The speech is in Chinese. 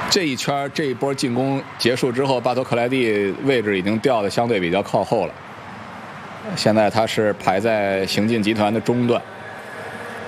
这一圈这一波进攻结束之后，巴托克莱蒂位置已经调的相对比较靠后了。现在他是排在行进集团的中段。